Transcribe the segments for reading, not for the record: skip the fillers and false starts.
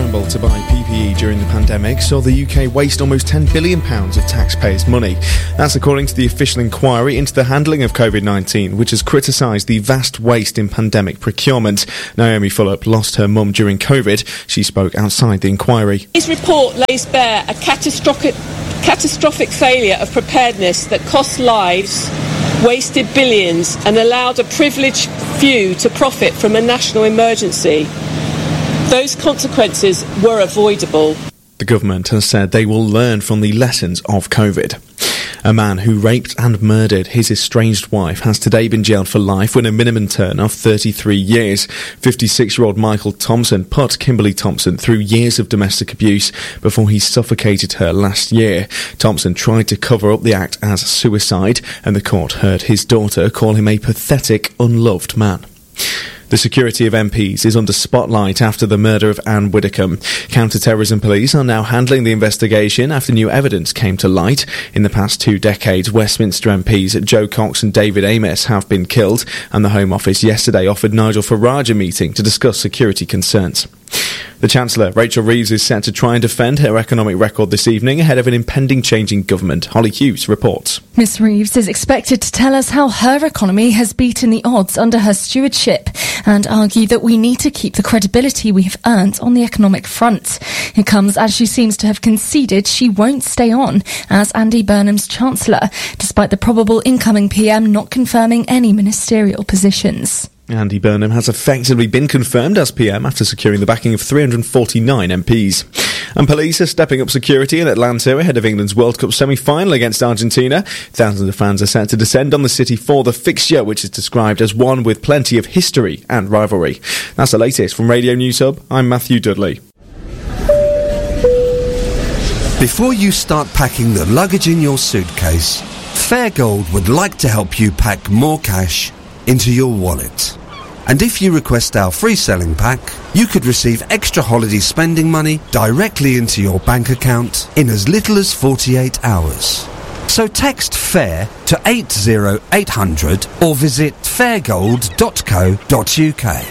scramble to buy PPE during the pandemic saw the UK waste almost £10 billion of taxpayers' money. That's according to the official inquiry into the handling of COVID-19, which has criticised the vast waste in pandemic procurement. Naomi Fulop lost her mum during COVID. She spoke outside the inquiry. His report lays bare a catastrophic failure of preparedness that cost lives, wasted billions and allowed a privileged few to profit from a national emergency. Those consequences were avoidable. The government has said they will learn from the lessons of COVID. A man who raped and murdered his estranged wife has today been jailed for life with a minimum term of 33 years. 56-year-old Michael Thompson put Kimberly Thompson through years of domestic abuse before he suffocated her last year. Thompson tried to cover up the act as suicide, and the court heard his daughter call him a pathetic, unloved man. The security of MPs is under spotlight after the murder of Anne Widdecombe. Counter-terrorism police are now handling the investigation after new evidence came to light. In the past 2 decades, Westminster MPs Joe Cox and David Amess have been killed, and the Home Office yesterday offered Nigel Farage a meeting to discuss security concerns. The Chancellor, Rachel Reeves, is set to try and defend her economic record this evening ahead of an impending change in government. Holly Hughes reports. Miss Reeves is expected to tell us how her economy has beaten the odds under her stewardship and argue that we need to keep the credibility we have earned on the economic front. It comes as she seems to have conceded she won't stay on as Andy Burnham's Chancellor, despite the probable incoming PM not confirming any ministerial positions. Andy Burnham has effectively been confirmed as PM after securing the backing of 349 MPs. And police are stepping up security in Atlanta ahead of England's World Cup semi-final against Argentina. Thousands of fans are set to descend on the city for the fixture, which is described as one with plenty of history and rivalry. That's the latest from Radio News Hub. I'm Matthew Dudley. Before you start packing the luggage in your suitcase, Fairgold would like to help you pack more cash into your wallet. And if you request our free selling pack, you could receive extra holiday spending money directly into your bank account in as little as 48 hours. So text FAIR to 80800 or visit fairgold.co.uk.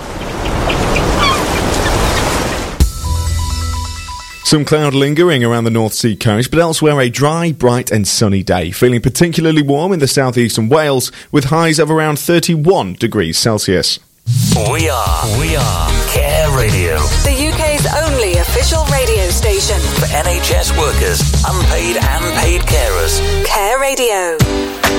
Some cloud lingering around the North Sea coast, but elsewhere a dry, bright and sunny day. Feeling particularly warm in the southeast and Wales, with highs of around 31 degrees Celsius. We are Care Radio. The UK's only official radio station. For NHS workers, unpaid and paid carers. Care Radio.